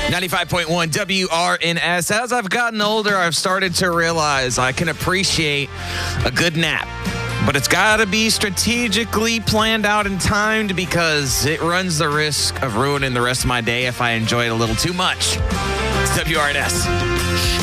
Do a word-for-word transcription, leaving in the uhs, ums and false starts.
ninety-five point one W R N S. As I've gotten older, I've started to realize I can appreciate a good nap. But it's got to be strategically planned out and timed because it runs the risk of ruining the rest of my day if I enjoy it a little too much. It's W R N S.